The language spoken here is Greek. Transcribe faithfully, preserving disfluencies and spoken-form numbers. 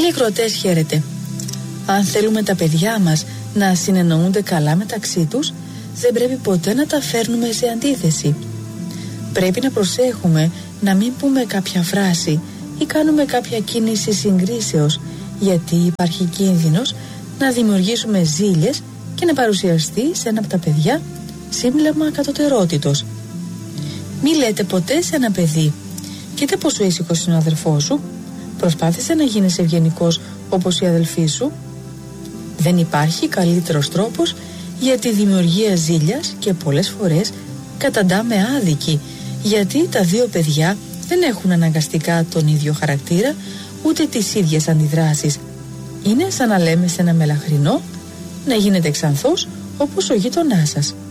Φίλοι ακροατές, χαίρετε. Αν θέλουμε τα παιδιά μας να συνεννοούνται καλά μεταξύ τους, δεν πρέπει ποτέ να τα φέρνουμε σε αντίθεση. Πρέπει να προσέχουμε να μην πούμε κάποια φράση ή κάνουμε κάποια κίνηση συγκρίσεως, γιατί υπάρχει κίνδυνος να δημιουργήσουμε ζήλιες και να παρουσιαστεί σε ένα από τα παιδιά σύμπλεγμα κατωτερότητος. Μη λέτε ποτέ σε ένα παιδί: κοίτα πόσο ήσυχος είναι ο αδερφός σου, προσπάθησε να γίνεις ευγενικός όπως η αδελφή σου. Δεν υπάρχει καλύτερος τρόπος για τη δημιουργία ζήλιας και πολλές φορές καταντάμε άδικοι, γιατί τα δύο παιδιά δεν έχουν αναγκαστικά τον ίδιο χαρακτήρα ούτε τις ίδιες αντιδράσεις. Είναι σαν να λέμε σε ένα μελαχρινό να γίνετε ξανθός όπως ο γείτονάς σας.